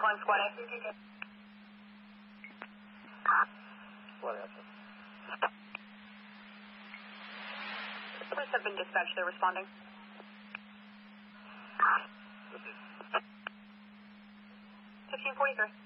calling Squad A. What happened? Police have been dispatched. They're responding. 1543.